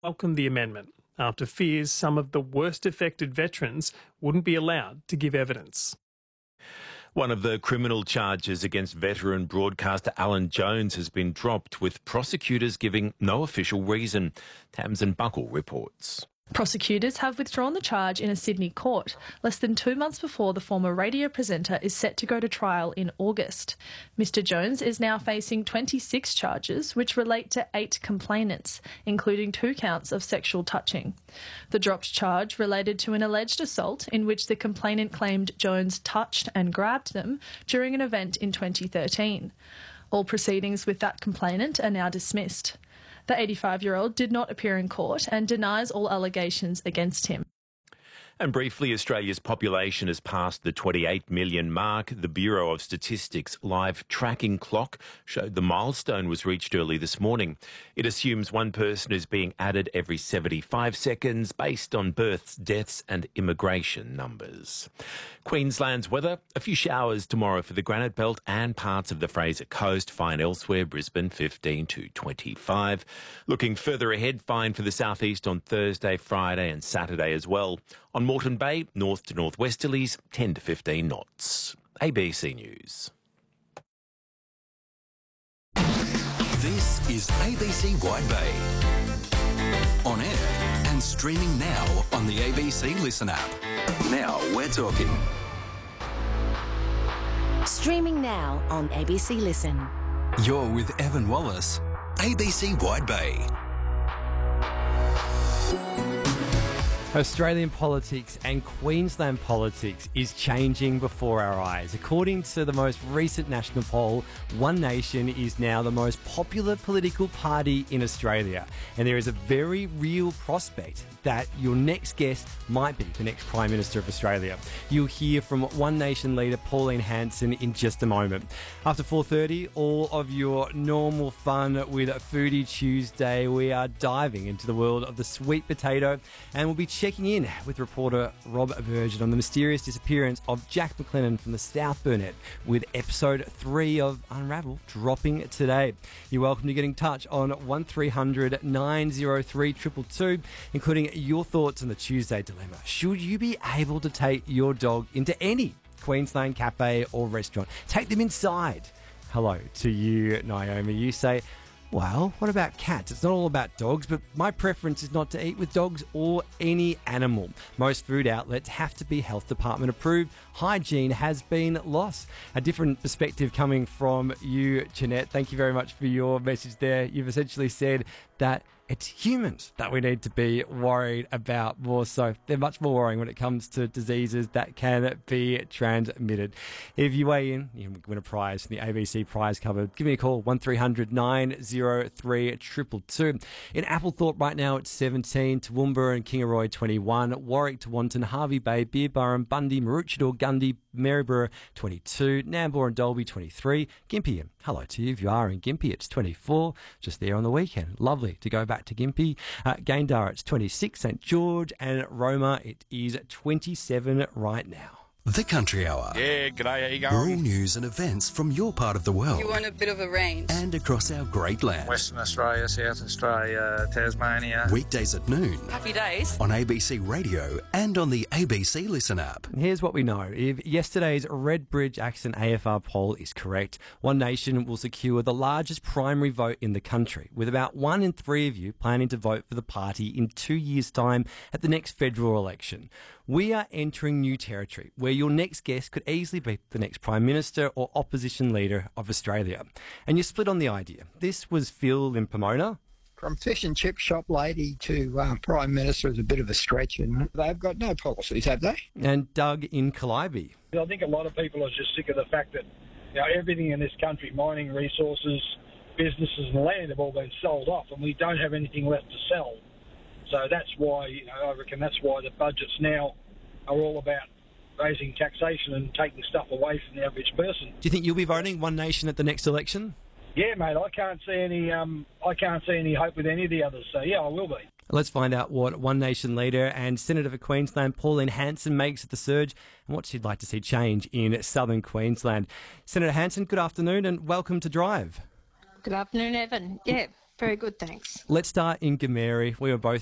welcomed the amendment after fears some of the worst affected veterans wouldn't be allowed to give evidence. One of the criminal charges against veteran broadcaster Alan Jones has been dropped, with prosecutors giving no official reason. Tamsin Buckle reports. Prosecutors have withdrawn the charge in a Sydney court, less than 2 months before the former radio presenter is set to go to trial in August. Mr Jones is now facing 26 charges, which relate to 8 complainants, including 2 counts of sexual touching. The dropped charge related to an alleged assault in which the complainant claimed Jones touched and grabbed them during an event in 2013. All proceedings with that complainant are now dismissed. The 85-year-old did not appear in court and denies all allegations against him. And briefly, Australia's population has passed the 28 million mark. The Bureau of Statistics live tracking clock showed the milestone was reached early this morning. It assumes one person is being added every 75 seconds based on births, deaths and immigration numbers. Queensland's weather, a few showers tomorrow for the Granite Belt and parts of the Fraser Coast. Fine elsewhere, Brisbane 15 to 25. Looking further ahead, fine for the southeast on Thursday, Friday and Saturday as well. On Moreton Bay, north to northwesterlies, 10 to 15 knots. ABC News. This is ABC Wide Bay. On air and streaming now on the ABC Listen app. Now we're talking. Streaming now on ABC Listen. You're with Evan Wallace, ABC Wide Bay. Australian politics and Queensland politics is changing before our eyes. According to the most recent national poll, One Nation is now the most popular political party in Australia. And there is a very real prospect that your next guest might be the next Prime Minister of Australia. You'll hear from One Nation leader Pauline Hanson in just a moment. After 4:30, all of your normal fun with Foodie Tuesday. We are diving into the world of the sweet potato, and we'll be checking in with reporter Rob Virgin on the mysterious disappearance of Jack McLennan from the South Burnett, with episode 3 of Unravel dropping today. You're welcome to get in touch on 1300 903 222, including your thoughts on the Tuesday dilemma. Should you be able to take your dog into any Queensland cafe or restaurant? Take them inside. Hello to you, Naomi. You say, well, what about cats? It's not all about dogs, but my preference is not to eat with dogs or any animal. Most food outlets have to be health department approved. Hygiene has been lost. A different perspective coming from you, Jeanette. Thank you very much for your message there. You've essentially said that it's humans that we need to be worried about more so. They're much more worrying when it comes to diseases that can be transmitted. If you weigh in, you can win a prize from the ABC prize cover. Give me a call, 1300 903 222. In Applethorpe right now it's 17, Toowoomba and Kingaroy 21, Warwick to Wanton, Harvey Bay, Beerburrum, Bundy, Maroochydore, Gundy, Maryborough 22, Nambour and Dalby 23, Gympie. Hello to you if you are in Gympie, it's 24, just there on the weekend. Lovely to go back to Gympie. Gayndah, it's 26, St George and Roma, it is 27 right now. The Country Hour. Yeah, g'day, how you going? Rural news and events from your part of the world. You want a bit of a range. And across our great land. Western Australia, South Australia, Tasmania. Weekdays at noon. Happy days. On ABC Radio and on the ABC Listen app. And here's what we know. If yesterday's Redbridge Accent AFR poll is correct, One Nation will secure the largest primary vote in the country, with about 1 in 3 of you planning to vote for the party in 2 years' time at the next federal election. We are entering new territory where your next guest could easily be the next Prime Minister or opposition leader of Australia. And you're split on the idea. This was Phil in Pomona. From fish and chip shop lady to Prime Minister is a bit of a stretch, and they've got no policies, have they? And Doug in Calliope. I think a lot of people are just sick of the fact that everything in this country, mining, resources, businesses and land have all been sold off, and we don't have anything left to sell. So that's why, I reckon that's why the budgets now are all about raising taxation and taking stuff away from the average person. Do you think you'll be voting One Nation at the next election? Yeah, mate, I can't see any hope with any of the others. So, yeah, I will be. Let's find out what One Nation leader and Senator for Queensland, Pauline Hanson, makes of the surge and what she'd like to see change in southern Queensland. Senator Hanson, good afternoon and welcome to Drive. Good afternoon, Evan. Yeah, Very good, thanks. Let's start in Gameri. We were both